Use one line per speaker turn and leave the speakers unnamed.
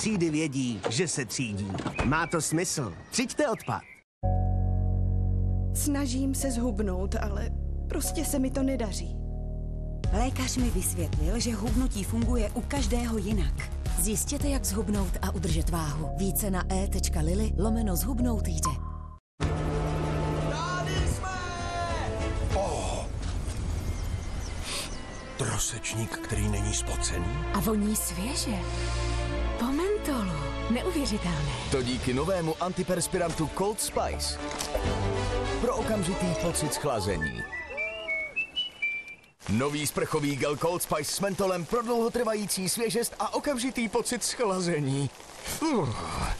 třídy vědí, že se třídí. Má to smysl. Třiďte odpad.
Snažím se zhubnout, ale prostě se mi to nedaří.
Lékař mi vysvětlil, že hubnutí funguje u každého jinak. Zjistěte, jak zhubnout a udržet váhu. Více na e.lily/zhubnout jde.
Trosečník, který není spocený.
A voní svěže. Po mentolu. Neuvěřitelné.
To díky novému antiperspirantu Cold Spice. Pro okamžitý pocit schlazení. Nový sprchový gel Cold Spice s mentolem pro dlouhotrvající svěžest a okamžitý pocit schlazení.